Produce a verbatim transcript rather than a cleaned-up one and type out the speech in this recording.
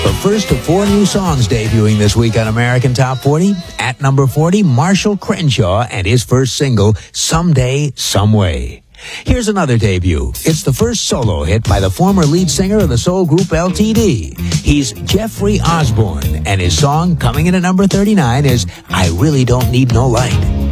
The first of four new songs debuting this week on American Top forty. At number forty, Marshall Crenshaw and his first single, Someday, Someway. Here's another debut. It's the first solo hit by the former lead singer of the soul group L T D. He's Jeffrey Osborne, and his song coming in at number thirty-nine is I Really Don't Need No Light.